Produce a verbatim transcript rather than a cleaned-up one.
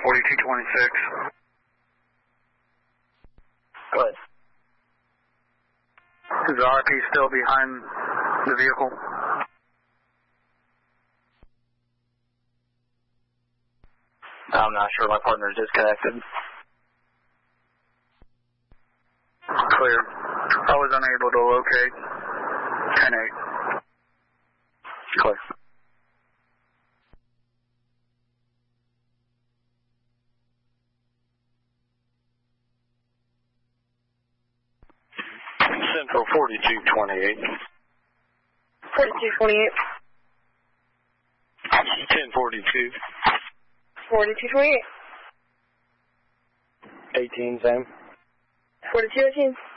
forty-two twenty-six. Go ahead. Is the R P still behind the vehicle? I'm not sure. My partner is disconnected. Clear. I was unable to locate. ten eight. Clear. Central forty-two twenty-eight. forty-two twenty-eight. ten forty-two. forty-two twenty-eight. eighteen, same. forty-two eighteen.